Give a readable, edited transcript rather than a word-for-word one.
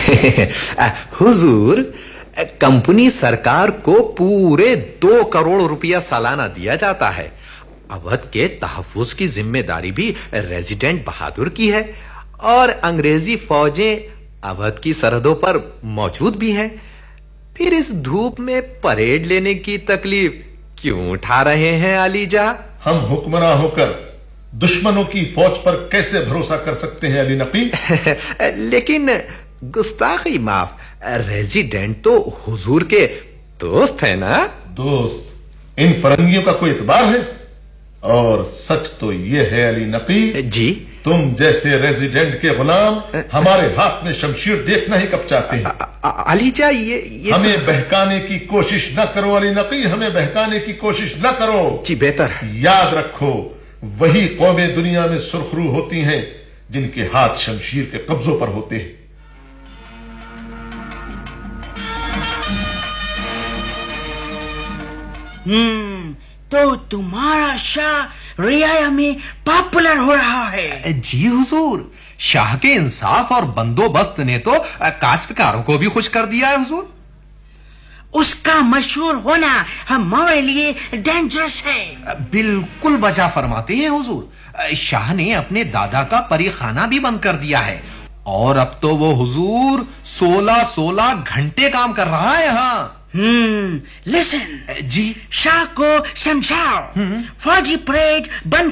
हुजूर, company सरकार को पूरे 2 करोड़ रुपया सालाना दिया जाता है। अवध के तहफ्फुज की जिम्मेदारी भी रेजिडेंट बहादुर की है और अंग्रेजी फौजें अवध की सरहदों पर मौजूद भी हैं। फिर इस धूप में परेड लेने की तकलीफ क्यों उठा रहे हैं अलीजा? हम हुक्मरान होकर दुश्मनों की फौज पर कैसे भरोसा कर सकते हैं अली नकी? लेकिन गुस्ताखी माफ, रेजिडेंट तो हुजूर के दोस्त है ना? दोस्त? इन फरंगियों का कोई इतबार है? और सच तो यह है अली नकी जी, तुम जैसे रेजिडेंट के गुलाम हमारे हाथ में शमशीर देखना ही कब चाहते हैं। अलीजा, ये हमें बहकाने की कोशिश न करो अली नकी, हमें बहकाने की कोशिश न करो। जी बेहतर। याद रखो, वही कौमें दुनिया में सुरखरू होती हैं जिनके हाथ शमशीर के कब्जों पर होते हैं। तो तुम्हारा शाह रियाया में पॉपुलर हो रहा है। जी हुजूर, शाह के इंसाफ और बंदोबस्त ने तो काश्तकारों को भी खुश कर दिया है हुजूर। उसका मशहूर होना हमारे लिए डेंजरस है। बिल्कुल वजह फरमाते हैं हुजूर। शाह ने अपने दादा का परीखाना भी बंद कर दिया है और अब तो वो हुजूर 16-16 घंटे काम कर रहा है यहाँ। लिसन जी, शाह को समझाओ, फौजी परेड बंद